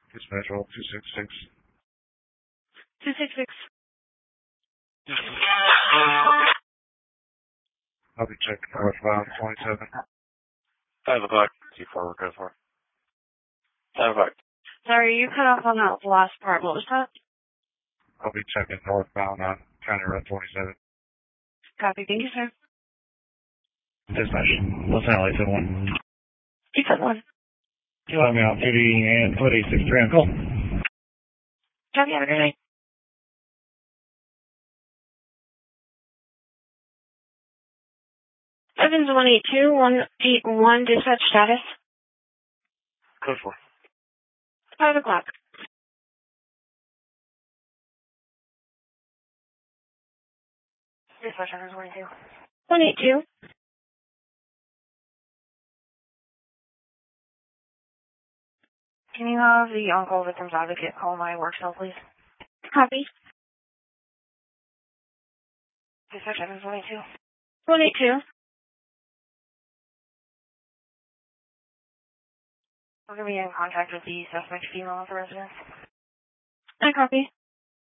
Dispatch all 266. 266. I'll be checking northbound 27. 5 o'clock. T4 we're good for. 5 o'clock. Sorry, you cut off on that last part. What was that? I'll be checking northbound on County Road 27. Copy. Thank you, sir. Dispatch, Lieutenant Light 1. You said one. You let me off duty and put a 6-3 on call. Copy. Have a good night. 7182181 dispatch status. Code 4. 5 o'clock. Dispatch 182. 182. Can you have the on-call victim's advocate call my work cell, please? Copy. Dispatch 182. 182. We're going to be in contact with the suspect female at the residence. I copy.